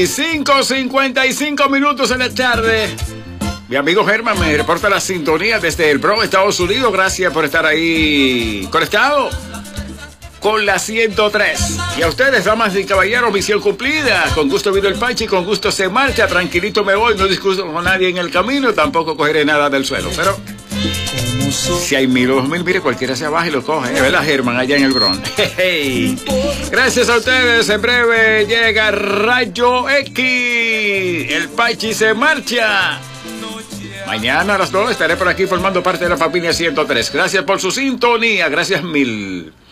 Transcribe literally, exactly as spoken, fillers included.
cinco, cincuenta y cinco minutos en la tarde. Mi amigo Germán me reporta la sintonía desde el Bronx, Estados Unidos. Gracias por estar ahí conectado con la ciento tres. Y a ustedes, damas y caballeros, misión cumplida. Con gusto vino el Pachi, con gusto se marcha. Tranquilito me voy, no discuto con nadie en el camino. Tampoco cogeré nada del suelo. Pero si hay mil o dos mil, mire, cualquiera se baja y lo coge. ¿Eh? ¿Verdad, Germán? Allá en el Bronx. Hey. Gracias a ustedes. En breve llega Rayo X. El Pachi se marcha. Mañana a las dos estaré por aquí formando parte de la familia ciento tres. Gracias por su sintonía. Gracias mil.